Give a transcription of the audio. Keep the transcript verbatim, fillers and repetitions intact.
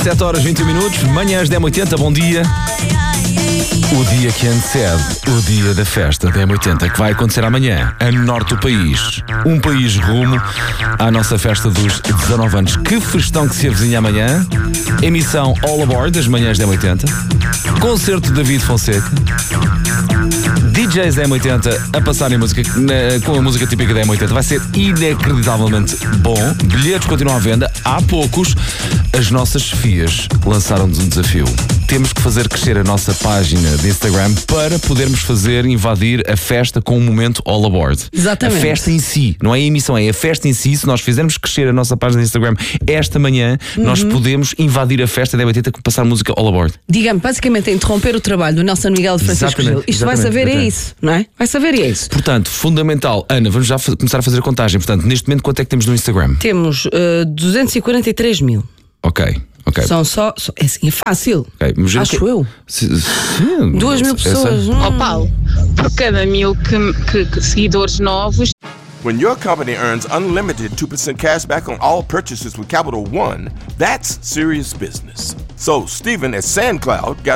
sete horas e vinte e um minutos, manhãs da M oitenta, bom dia. O dia que antecede o dia da festa da M oitenta, que vai acontecer amanhã, a norte do país. Um país rumo à nossa festa dos dezanove anos. Que festão que se avizinha amanhã. Emissão All Aboard das manhãs da M oitenta. Concerto de David Fonseca. D Js da M oitenta a passarem música na, com a música típica da M oitenta. Vai ser inacreditavelmente bom. Bilhetes continuam à venda. Há poucos. As nossas chefias lançaram-nos um desafio. Temos que fazer crescer a nossa página de Instagram para podermos fazer invadir a festa com um momento all aboard. Exatamente. A festa em si, não é a emissão, é a festa em si. Se nós fizermos crescer a nossa página de Instagram esta manhã, uhum. nós podemos invadir a festa da M oitenta com passar música all aboard. Digamos, basicamente, é interromper o trabalho do Nelson Miguel de Francisco Gil. Isto vai saber é isso, não é? Vai saber é isso. Portanto, fundamental. Ana, vamos já começar a fazer a contagem. Portanto, neste momento, quanto é que temos no Instagram? Temos uh, duzentos e quarenta e três mil. Ok. Okay. São só, só é, assim, é fácil, okay, acho que... eu. Se, se, Duas mil pessoas. Ó hum. Paulo, por cada mil que, que, que seguidores novos. When your company earns unlimited two percent cash back on all purchases with Capital One, that's serious business. So Stephen at SandCloud got